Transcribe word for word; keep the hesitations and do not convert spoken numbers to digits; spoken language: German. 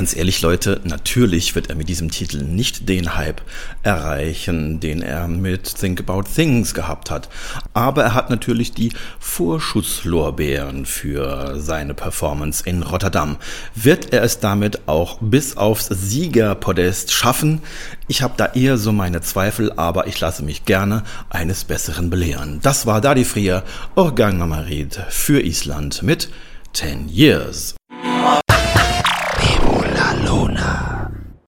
Ganz ehrlich, Leute, natürlich wird er mit diesem Titel nicht den Hype erreichen, den er mit Think About Things gehabt hat. Aber er hat natürlich die Vorschusslorbeeren für seine Performance in Rotterdam. Wird er es damit auch bis aufs Siegerpodest schaffen? Ich habe da eher so meine Zweifel, aber ich lasse mich gerne eines Besseren belehren. Das war Dadi Frier, Organ Mamarid für Island mit ten Years.